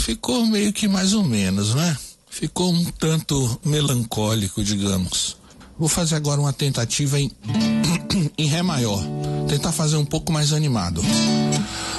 ficou meio que mais ou menos, né? Ficou um tanto melancólico, digamos. Vou fazer agora uma tentativa em Ré maior. Tentar fazer um pouco mais animado.